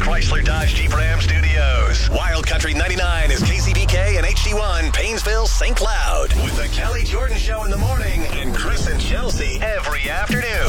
Chrysler Dodge Jeep Ram Studios. Wild Country 99 is KCBK and HD1, Paynesville, St. Cloud. With the Kelly Jordan Show in the morning and Chris and Chelsea every afternoon.